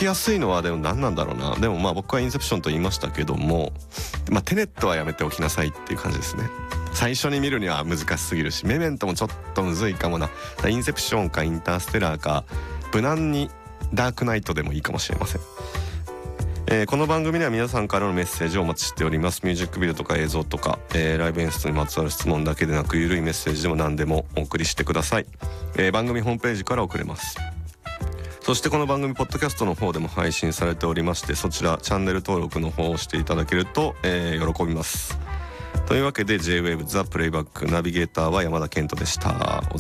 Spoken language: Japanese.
きやすいのはでも何なんだろうな。でもまあ僕はインセプションと言いましたけども、テネットはやめておきなさいっていう感じですね。最初に見るには難しすぎるし、メメントもちょっとむずいかもな。インセプションかインターステラーか無難にダークナイトでもいいかもしれません。この番組では皆さんからのメッセージをお待ちしております。ミュージックビデオとか映像とか、ライブ演出にまつわる質問だけでなく、ゆるいメッセージでも何でもお送りしてください。番組ホームページから送れます。そしてこの番組ポッドキャストの方でも配信されておりまして、そちらチャンネル登録の方をしていただけると、喜びます。というわけで J-Wave ザ・プレイバックナビゲーターは山田健人でした。お